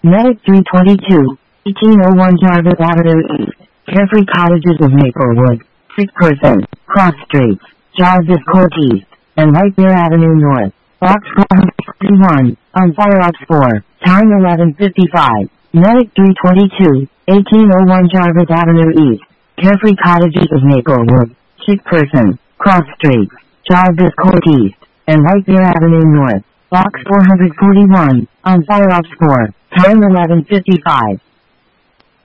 Medic 322, 1801 Jarvis Avenue East, Carefree Cottages of Maplewood, 6%, Cross Streets, Jarvis Court East, and White Bear Avenue North, Box 451, on Fire Ops 4, time 11:55. Medic 322, 1801 Jarvis Avenue East, Carefree Cottages of Maplewood, 6%, Cross Streets, Jarvis Court East, and White Bear Avenue North, Box 441, on Fire Ops 4, time 11:55.